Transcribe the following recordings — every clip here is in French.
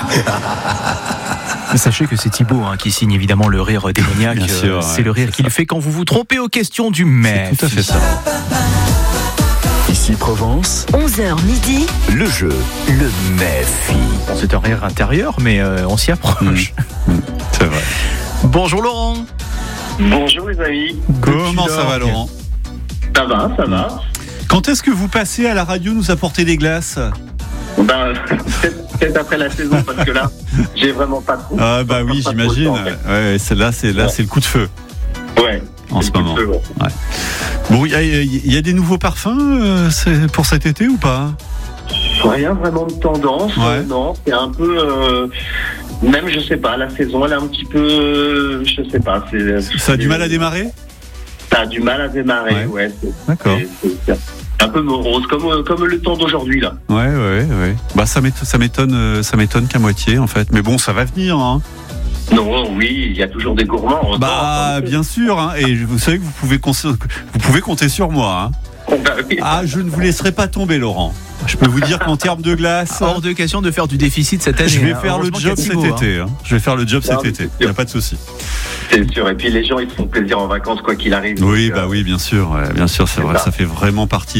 Sachez que c'est Thibaut qui signe évidemment le rire démoniaque. Bien sûr, c'est le rire qu'il fait quand vous vous trompez aux questions du C'est tout à fait ça. Ici Provence, 11h midi, le jeu, le Méfi. C'est un rire intérieur, mais on s'y approche. C'est vrai. Bonjour Laurent. Bonjour les amis. Comment ça va, Laurent ? Ça va. Quand est-ce que vous passez à la radio nous apporter des glaces ? Peut-être après la saison, parce que là, j'ai vraiment pas trop. Ah bah oui, pas trop j'imagine. le temps, en fait. Ouais, c'est le coup de feu Ouais. en ce le coup de moment. feu, ouais. Ouais. Bon, il y a des nouveaux parfums pour cet été ou pas ? Rien vraiment de tendance. Ouais. Non, c'est un peu. Même, je sais pas, la saison, elle est un petit peu. Je sais pas. Ça a du mal à démarrer ? Ça a du mal à démarrer, ouais. D'accord. C'est un peu morose, comme le temps d'aujourd'hui, là. Ouais. Bah ça m'étonne qu'à moitié en fait. Mais bon, ça va venir. Hein. Non, oui, il y a toujours des gourmands. Bah bien sûr. Hein. Et vous savez que vous pouvez compter sur moi. Hein. Bah, oui. Ah, je ne vous laisserai pas tomber, Laurent. Je peux vous dire qu'en termes de glace, Hors de question de faire du déficit cette année. je vais faire le Heureusement job qu'il y a cet Thibaut, été. Hein. Je vais faire le job Non, cet été. c'est Il n'y a pas de souci. C'est sûr. Et puis les gens, ils se font plaisir en vacances, quoi qu'il arrive. Oui, Donc, bah oui, bien sûr, c'est vrai. ça. Ça fait vraiment partie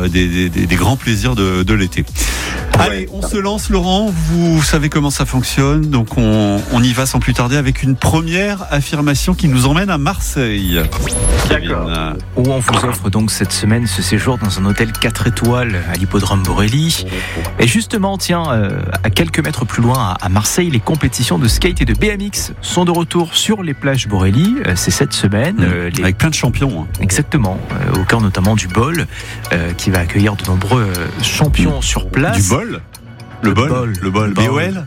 des grands plaisirs de l'été. Allez, on se lance, Laurent. Vous savez comment ça fonctionne, donc on y va sans plus tarder avec une première affirmation qui nous emmène à Marseille. D'accord. Kevin. Où on vous offre donc cette semaine ce séjour dans un hôtel 4 étoiles à l'hippodrome Borelli. Et justement, à quelques mètres plus loin à Marseille, les compétitions de skate et de BMX sont de retour sur les plages Borelli. C'est cette semaine. Avec plein de champions. Hein. Exactement, au cœur notamment du bol, qui va accueillir de nombreux champions sur place. Du bol ? Le bol. BOL ?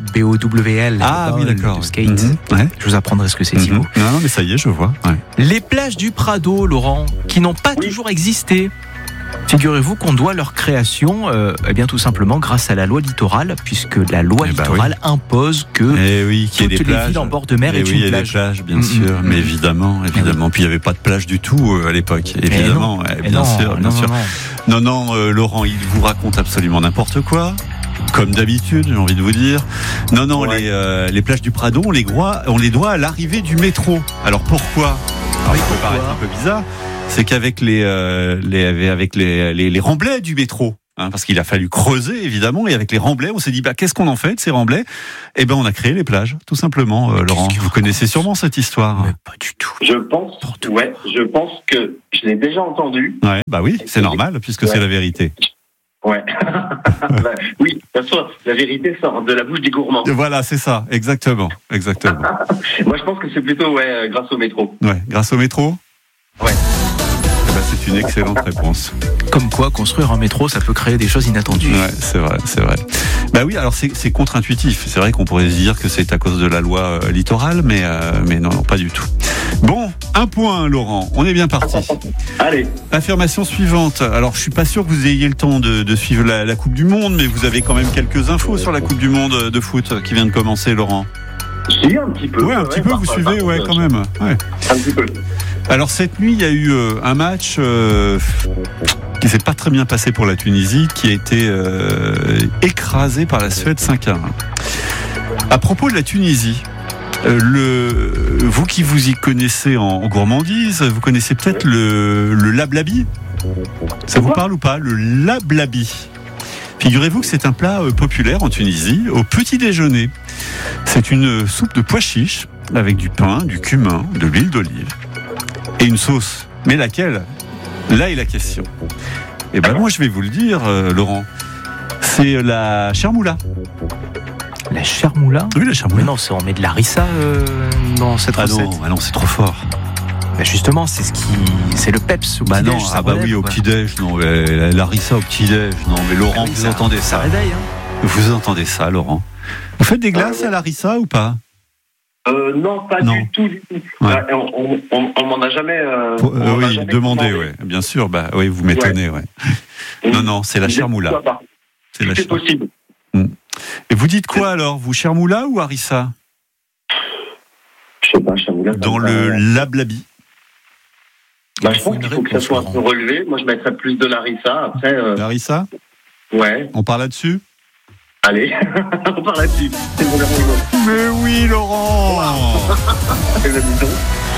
BOWL. Ah oui, d'accord. De skate. Ouais. Je vous apprendrai ce que c'est, Thibaut. Non, mais ça y est, je vois. Ouais. Les plages du Prado, Laurent, qui n'ont pas toujours existé. Figurez-vous qu'on doit leur création, tout simplement grâce à la loi littorale, puisque la loi littorale impose que qu'il y ait toutes des les plages. villes en bord de mer aient il une y a plage. des plages, bien sûr, mais évidemment. Puis il n'y avait pas de plage du tout à l'époque, évidemment. Bien sûr. Non, Laurent, il vous raconte absolument n'importe quoi. Comme d'habitude, j'ai envie de vous dire. Non, les plages du Prado, on les doit à l'arrivée du métro. Alors pourquoi ? Alors, il peut paraître un peu bizarre. C'est qu'avec les remblais du métro, parce qu'il a fallu creuser évidemment, et avec les remblais, on s'est dit qu'est-ce qu'on en fait de ces remblais ? Eh ben on a créé les plages, tout simplement. Laurent, vous connaissez sûrement cette histoire. Mais pas du tout. Je pense que je l'ai déjà entendu. Ouais, bah oui, c'est normal puisque c'est la vérité. Ouais. Oui, de toute façon, la vérité sort de la bouche des gourmands. Voilà, c'est ça, exactement. Moi, je pense que c'est plutôt grâce au métro. Ouais, grâce au métro ? Ouais. C'est une excellente réponse. Comme quoi, construire un métro, ça peut créer des choses inattendues. Ouais, c'est vrai. Bah oui, alors c'est contre-intuitif. C'est vrai qu'on pourrait se dire que c'est à cause de la loi littorale, mais non, pas du tout. Bon, 1 point, Laurent. On est bien parti. Allez. Affirmation suivante. Alors, je suis pas sûr que vous ayez le temps de suivre la Coupe du Monde, mais vous avez quand même quelques infos sur la Coupe du Monde de foot qui vient de commencer, Laurent. Si, un petit peu. Ouais, un petit peu, vous suivez, quand même. Ouais. Un petit peu. Alors cette nuit, il y a eu un match qui s'est pas très bien passé pour la Tunisie, qui a été écrasé par la Suède 5-1. À propos de la Tunisie, vous qui vous y connaissez en gourmandise, vous connaissez peut-être le lablabi. Ça vous parle ou pas, le lablabi? Figurez-vous que c'est un plat populaire en Tunisie au petit déjeuner. C'est une soupe de pois chiches avec du pain, du cumin, de l'huile d'olive et une sauce. Mais laquelle? Là est la question. Et ben moi je vais vous le dire, Laurent. C'est la chermoula. La chermoula? Oui, la chermoula. Mais non, on met de la harissa dans cette recette. Ah non, c'est trop fort. Bah justement, c'est le peps au petit-déj. Oui, au petit-déj, non, mais la harissa au petit-déj, non, mais Laurent, vous entendez ça? Ça réveille, hein. Vous entendez ça, Laurent? Vous faites des glaces à la harissa ou pas? Non, pas du tout. Ouais. On m'en a jamais. Oui, demandé, ouais. Bien sûr, oui, vous m'étonnez, ouais. Non, c'est la chermoula. C'est possible. Et vous dites quoi alors? Vous chermoula ou harissa? Je sais pas, chermoula. Dans le lablabi. Je pense qu'il faut que ça soit un peu relevé. Moi, je mettrais plus de l'harissa. Après. Harissa? Ouais. On parle là-dessus? Allez, on part là-dessus. C'est mon dernier mot. Mais oui, Laurent. Et le bidon.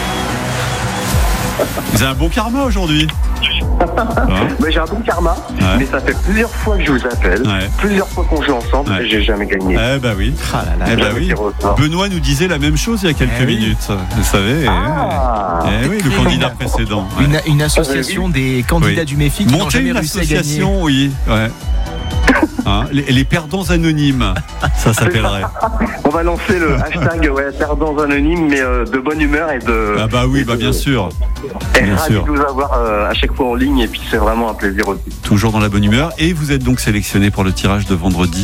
Vous avez un bon karma aujourd'hui. Mais j'ai un bon karma, mais ça fait plusieurs fois que je vous appelle, plusieurs fois qu'on joue ensemble, et j'ai jamais gagné. Eh bah oui. Oui. Benoît nous disait la même chose il y a quelques minutes. Vous savez. Oui, le candidat précédent. Une association des candidats du MEFI qui n'ont Monter jamais une réussi à gagner. association, oui. Ouais. Les perdants anonymes, ça s'appellerait. On va lancer le hashtag perdants anonymes, mais de bonne humeur et de. Ah bah oui, bien sûr. Et ravi de vous avoir à chaque fois en ligne, et puis c'est vraiment un plaisir aussi. Toujours dans la bonne humeur, et vous êtes donc sélectionné pour le tirage de vendredi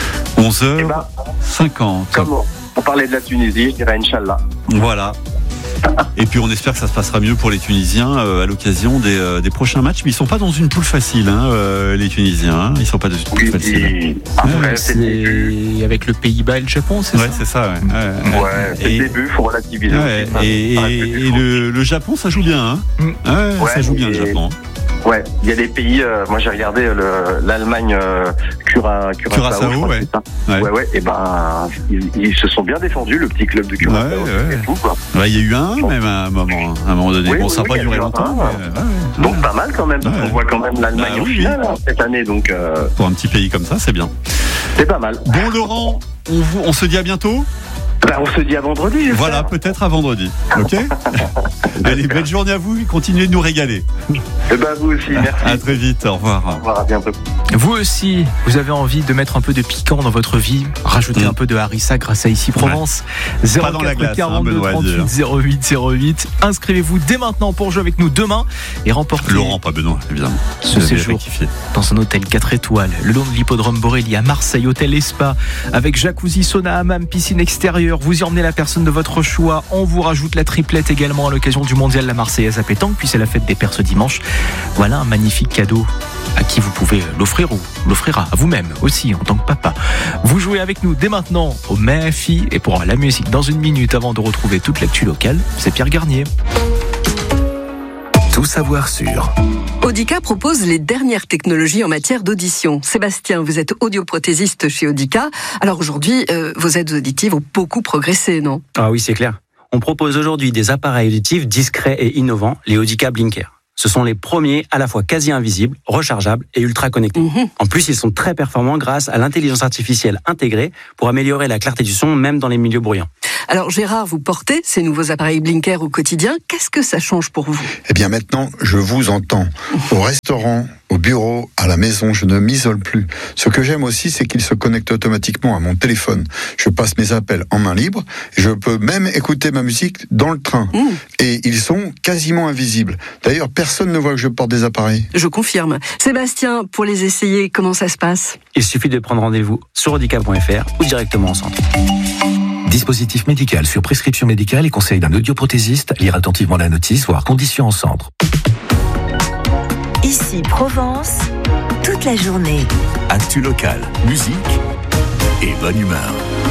11h50. Comme on parlait de la Tunisie, je dirais Inch'Allah. Voilà. Et puis on espère que ça se passera mieux pour les Tunisiens à l'occasion des prochains matchs. Mais ils sont pas dans une poule facile, les Tunisiens. Ils sont pas dans une poule facile. Après, c'est avec le Pays-Bas et le Japon, c'est ça? C'est ça. C'est le début, faut relativiser. Et le Japon, ça joue bien. Ça joue bien le Japon. Ouais, il y a des pays. Moi, j'ai regardé l'Allemagne, Curaçao. Ouais. Et ben, ils se sont bien défendus, le petit club de Curaçao. Il y a eu même à un moment donné. Oui, ça n'a pas duré longtemps. Donc pas mal quand même, parce qu'on voit quand même l'Allemagne au final cette année. Donc pour un petit pays comme ça, c'est bien. C'est pas mal. Bon, Laurent, on se dit à bientôt. On se dit à vendredi. Voilà, peut-être à vendredi. Ok. Allez, belle journée à vous et continuez de nous régaler. Vous aussi, merci. À très vite, au revoir. Au revoir, à bientôt. Vous aussi, vous avez envie de mettre un peu de piquant dans votre vie, rajouter un peu de harissa grâce à Ici Provence. 04 42 38 08 08. Inscrivez-vous dès maintenant pour jouer avec nous demain et remporter Laurent, pas Benoît, évidemment. Ce séjour dans un hôtel 4 étoiles le long de l'hippodrome Borély à Marseille, hôtel et spa avec jacuzzi, sauna, hammam, piscine extérieure. Vous y emmenez la personne de votre choix. On vous rajoute la triplette également à l'occasion du mondial La Marseillaise à pétanque, puis c'est la fête des Pères ce dimanche. Voilà un magnifique cadeau à qui vous pouvez l'offrir ou l'offrir à vous-même aussi en tant que papa. Vous jouez avec nous dès maintenant au MEFI et pour la musique dans une minute avant de retrouver toute l'actu locale, c'est Pierre Garnier. Tout savoir sur Audica propose les dernières technologies en matière d'audition. Sébastien, vous êtes audioprothésiste chez Audica. Alors aujourd'hui, vos aides auditives ont beaucoup progressé, non? Ah oui, c'est clair. On propose aujourd'hui des appareils auditifs discrets et innovants, les Audica Blinker. Ce sont les premiers à la fois quasi invisibles, rechargeables et ultra connectés. En plus, ils sont très performants grâce à l'intelligence artificielle intégrée pour améliorer la clarté du son même dans les milieux bruyants. Alors Gérard, vous portez ces nouveaux appareils Blinker au quotidien. Qu'est-ce que ça change pour vous? Eh bien maintenant, je vous entends. Au restaurant, au bureau, à la maison, je ne m'isole plus. Ce que j'aime aussi, c'est qu'ils se connectent automatiquement à mon téléphone. Je passe mes appels en main libre. Je peux même écouter ma musique dans le train. Et ils sont quasiment invisibles. D'ailleurs, personne ne voit que je porte des appareils. Je confirme. Sébastien, pour les essayer, comment ça se passe? Il suffit de prendre rendez-vous sur audica.fr ou directement en centre. Dispositif médical sur prescription médicale et conseil d'un audioprothésiste. Lire attentivement la notice, voire conditions en centre. Ici Provence, toute la journée. Actu locale, musique et bonne humeur.